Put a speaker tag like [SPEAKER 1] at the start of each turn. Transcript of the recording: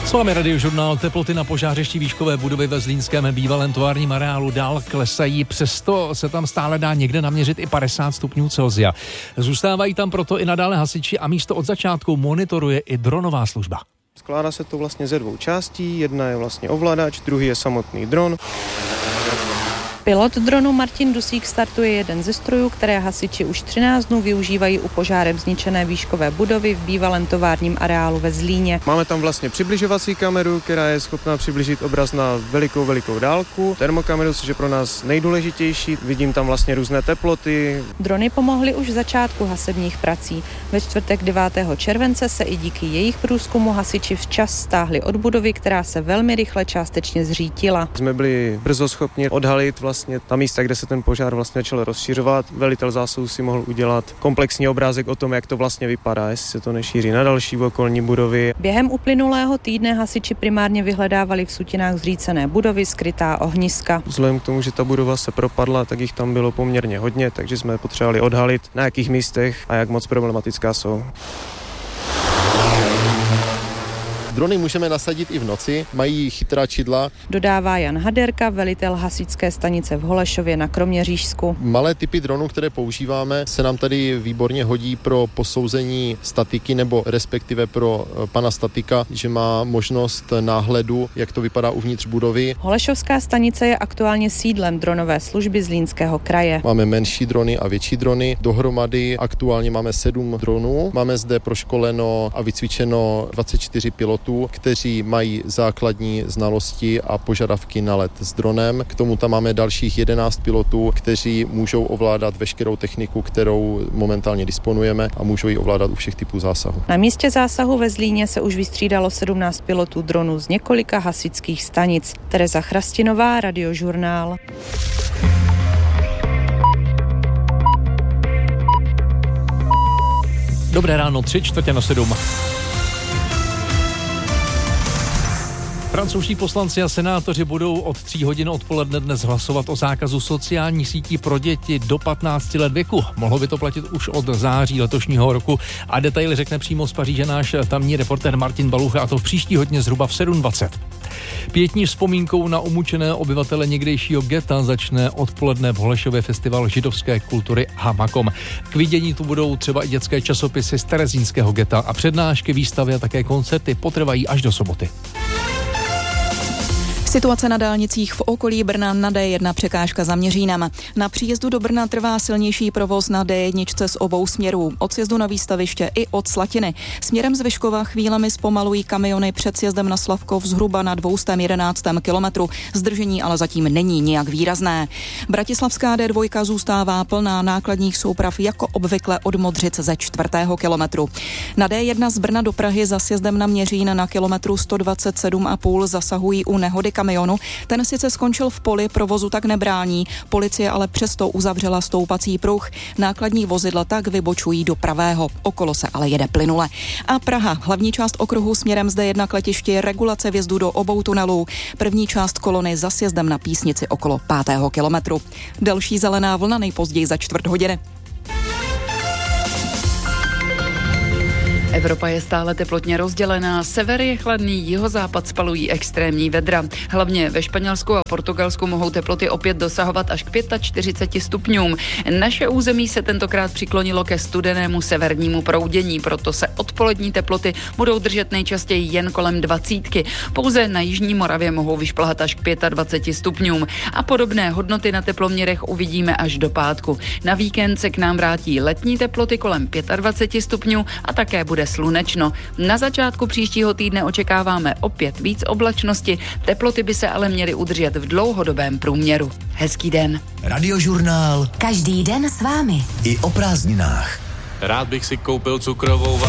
[SPEAKER 1] S vámi Radiožurnál. Teploty na požářišti výškové budovy ve zlínském bývalém továrním areálu dál klesají, přesto se tam stále dá někde naměřit i 50 stupňů Celsia. Zůstávají tam proto i nadále hasiči a místo od začátku monitoruje i dronová služba.
[SPEAKER 2] Skládá se to vlastně ze dvou částí, jedna je vlastně ovladač, druhý je samotný dron.
[SPEAKER 3] Pilot dronu Martin Dusík startuje jeden ze strojů, které hasiči už 13 dnů využívají u požárem zničené výškové budovy v bývalém továrním areálu ve Zlíně.
[SPEAKER 2] Máme tam vlastně přibližovací kameru, která je schopná přiblížit obraz na velikou dálku. Termokameru, což je pro nás nejdůležitější. Vidím tam vlastně různé teploty.
[SPEAKER 3] Drony pomohly už v začátku hasebních prací. Ve čtvrtek 9. července se i díky jejich průzkumu hasiči včas stáhli od budovy, která se velmi rychle částečně zřítila.
[SPEAKER 2] Jsme byli brzo schopni odhalit vlastně ta místa, kde se ten požár vlastně začal rozšiřovat. Velitel zásahu si mohl udělat komplexní obrázek o tom, jak to vlastně vypadá, jestli se to nešíří na další okolní budovy.
[SPEAKER 3] Během uplynulého týdne hasiči primárně vyhledávali v sutinách zřícené budovy skrytá ohniska.
[SPEAKER 2] Vzhledem k tomu, že ta budova se propadla, tak jich tam bylo poměrně hodně, takže jsme potřebovali odhalit, na jakých místech a jak moc problematická jsou.
[SPEAKER 4] Drony můžeme nasadit i v noci, mají chytrá čidla.
[SPEAKER 3] Dodává Jan Haderka, velitel hasičské stanice v Holešově na Kroměřížsku.
[SPEAKER 4] Malé typy dronů, které používáme, se nám tady výborně hodí pro posouzení statiky nebo respektive pro pana statika, že má možnost náhledu, jak to vypadá uvnitř budovy.
[SPEAKER 3] Holešovská stanice je aktuálně sídlem dronové služby Zlínského kraje.
[SPEAKER 4] Máme menší drony a větší drony. Dohromady aktuálně máme 7 dronů. Máme zde proškoleno a vycvičeno 24 pilotů, kteří mají základní znalosti a požadavky na let s dronem. K tomu tam máme dalších 11 pilotů, kteří můžou ovládat veškerou techniku, kterou momentálně disponujeme a můžou ji ovládat u všech typů zásahu.
[SPEAKER 3] Na místě zásahu ve Zlíně se už vystřídalo 17 pilotů dronů z několika hasičských stanic. Tereza Chrastinová, Radiožurnál.
[SPEAKER 1] Dobré ráno, 6:45. Francouzští poslanci a senátoři budou od 3 hodin odpoledne dnes hlasovat o zákazu sociálních sítí pro děti do 15 let věku. Mohlo by to platit už od září letošního roku a detaily řekne přímo z Paříže náš tamní reportér Martin Balucha, a to v příští hodině zhruba v 7:20. Pětní vzpomínkou na umučené obyvatele někdejšího geta začne odpoledne v Holešově festival židovské kultury Hamakom. K vidění tu budou třeba i dětské časopisy z terezínského geta a přednášky, výstavy a také koncerty potrvají až do soboty.
[SPEAKER 5] Situace na dálnicích v okolí Brna na D1 překážka za Měřínem. Na příjezdu do Brna trvá silnější provoz na D1 z obou směrů, od sjezdu na Výstaviště i od Slatiny. Směrem z Vyškova chvílemi zpomalují kamiony před sjezdem na Slavkov zhruba na 211. kilometru. Zdržení ale zatím není nijak výrazné. Bratislavská D2 zůstává plná nákladních souprav jako obvykle od Modřic ze 4. kilometru. Na D1 z Brna do Prahy za sjezdem na Měřín na kilometru 127,5 zasahují u nehody kamionu. Ten sice skončil v poli, provozu tak nebrání, policie ale přesto uzavřela stoupací pruh. Nákladní vozidla tak vybočují do pravého, okolo se ale jede plynule. A Praha, hlavní část okruhu směrem z D1 k letišti, regulace vjezdu do obou tunelů. První část kolony za sjezdem na Písnici okolo 5. kilometru. Další zelená vlna nejpozději za 4 hodiny.
[SPEAKER 6] Evropa je stále teplotně rozdělená, sever je chladný, jihozápad spalují extrémní vedra. Hlavně ve Španělsku a Portugalsku mohou teploty opět dosahovat až k 45 stupňům. Naše území se tentokrát přiklonilo ke studenému severnímu proudění, proto se odpolední teploty budou držet nejčastěji jen kolem 20. Pouze na jižní Moravě mohou vyšplhat až k 25 stupňům a podobné hodnoty na teploměrech uvidíme až do pátku. Na víkend se k nám vrátí letní teploty kolem 25 stupňů a také bude slunečno. Na začátku příštího týdne očekáváme opět víc oblačnosti, teploty by se ale měly udržet v dlouhodobém průměru. Hezký den.
[SPEAKER 7] Radiožurnál.
[SPEAKER 8] Každý den s vámi.
[SPEAKER 7] I o prázdninách.
[SPEAKER 9] Rád bych si koupil cukrovou